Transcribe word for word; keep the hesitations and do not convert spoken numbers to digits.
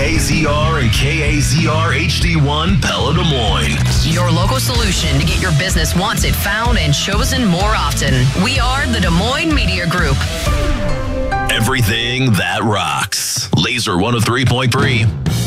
K A Z R and K A Z R H D one Pella Des Moines. Your local solution to get your business wanted, found, and chosen more often. We are the Des Moines Media Group. Everything that rocks. Laser one oh three point three.